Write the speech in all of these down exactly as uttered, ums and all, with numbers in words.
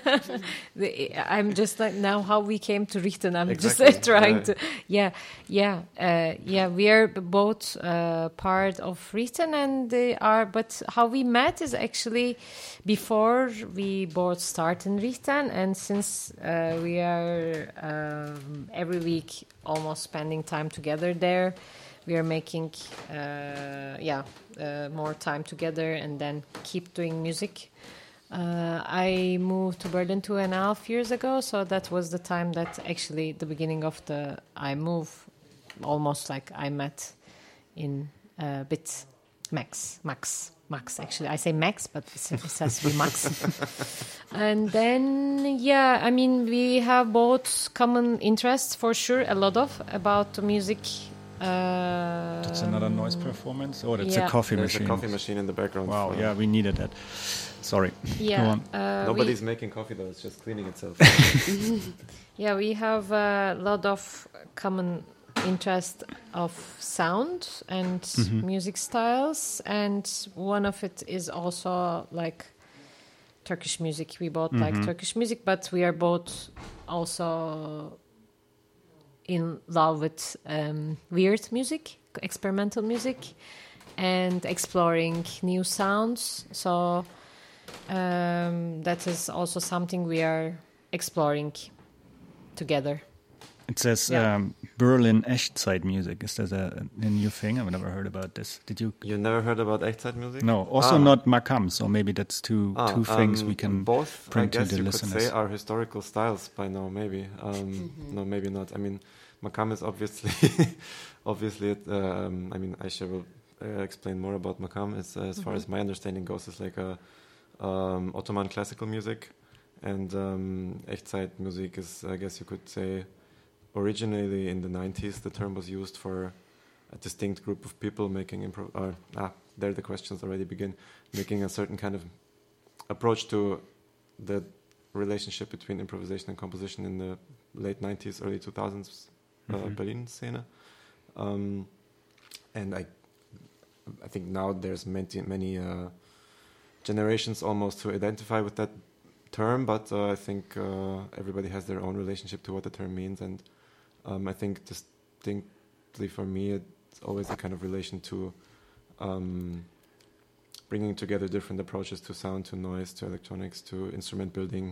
the, I'm just like now how we came to Richten. I'm exactly. just uh, trying yeah. to, yeah, yeah, uh, yeah. We are both uh, part of Richten, and they are. But how we met is actually before we both start in Richten, and since uh, we are um, every week almost spending time together there. We are making, uh, yeah, uh, more time together and then keep doing music. Uh, I moved to Berlin two and a half years ago, so that was the time that actually the beginning of the I move, almost like I met in a bit Max, Max, Max. Actually, I say Max, but it has to be Max. And then, yeah, I mean, we have both common interests for sure, a lot of about the music. Uh, that's another noise performance. Oh, that's yeah. a coffee There's machine. There's a coffee machine in the background. Wow, so. yeah, we needed that. Sorry. Yeah. Go on. Uh, Nobody's we, making coffee though; it's just cleaning itself. yeah, we have a lot of common interest of sound and mm-hmm. music styles, and one of it is also like Turkish music. We both mm-hmm. like Turkish music, but we are both also in love with um, weird music, experimental music, and exploring new sounds. So um, that is also something we are exploring together. It says yeah. um, Berlin Echtzeit music. Is that a, a new thing? I've never heard about this. Did you? You never heard about Echtzeit music? No. Also ah. not Makam. So maybe that's two ah, two things um, we can both, bring I guess to the you listeners. Could say are historical styles by now. Maybe. Um, mm-hmm. No, maybe not. I mean, Makam is obviously, obviously. It, um, I mean, Aisha will uh, explain more about Makam. It's, uh, as mm-hmm. far as my understanding goes, it's like a um, Ottoman classical music, and um, Echtzeit music is, I guess you could say. Originally, in the nineties, the term was used for a distinct group of people making improv. Uh, ah, there the questions already begin. Making a certain kind of approach to the relationship between improvisation and composition in the late nineties, early two thousands uh, mm-hmm. Berlin scene. Um, and I, I think now there's many, many uh, generations almost to identify with that term, but uh, I think uh, everybody has their own relationship to what the term means, and um, I think distinctly for me it's always a kind of relation to um, bringing together different approaches to sound, to noise, to electronics, to instrument building,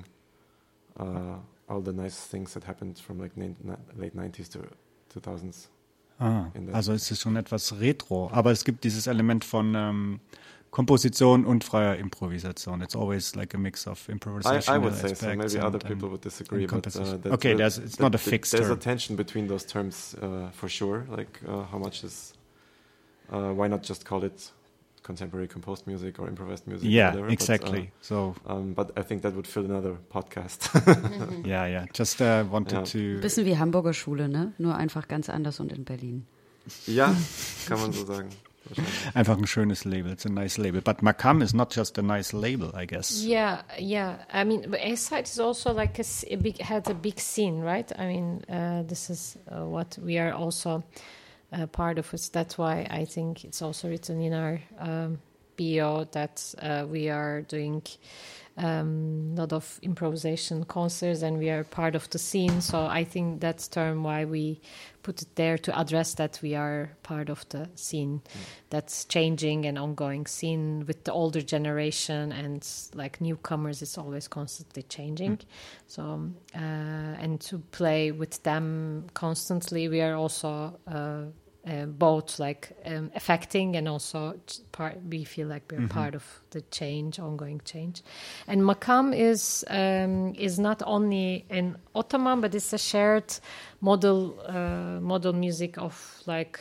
uh, all the nice things that happened from like na- na- late nineties to two thousands. Ah, also es ist schon etwas retro, aber es gibt dieses Element von ähm, Komposition und freier Improvisation. It's always like a mix of improvisation. I, I would say so. Maybe other people would disagree, but uh, that, okay, that, there's, it's that, not a fixed There's term. a tension between those terms uh, for sure. Like uh, how much is uh, why not just call it contemporary composed music or improvised music? Yeah, or whatever, exactly. But, uh, so, um, but I think that would fill another podcast. yeah, yeah. Just uh, wanted ja. to. Bisschen wie Hamburger Schule, ne? Nur einfach ganz anders und in Berlin. Ja, kann man so sagen. Einfach ein schönes Label. It's a nice label. But Makam is not just a nice label, I guess. Yeah, yeah. I mean, Echtzeit is also like a, a big, had a big scene, right? I mean, uh, this is uh, what we are also uh, part of. It. That's why I think it's also written in our um, bio that uh, we are doing a um, lot of improvisation concerts and we are part of the scene. So I think that's term why we put it there to address that we are part of the scene mm. that's changing and ongoing scene with the older generation and like newcomers. It's always constantly changing. Mm. So uh, and to play with them constantly, we are also uh, uh, both like um, affecting and also part. We feel like we're mm-hmm. part of the change, ongoing change. And Makam is um, is not only in Ottoman, but it's a shared model uh, model music of like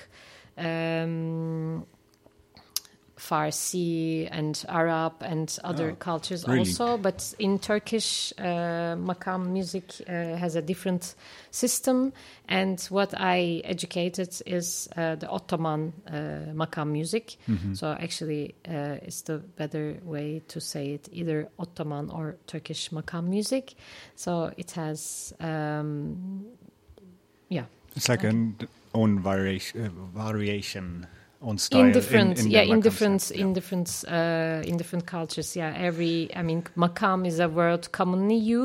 um, Farsi and Arab and other oh, cultures really? also. But in Turkish, uh, Makam music uh, has a different system. And what I educated is uh, the Ottoman uh, Makam music. Mm-hmm. So actually, uh, it's the better way to say it, either Ottoman or Turkish Makam music. So it has, um, yeah. It's like okay. an own variation. Uh, variation. On style in different in, in yeah in different set, in yeah. different uh in different cultures. Yeah, every I mean Makam is a word commonly used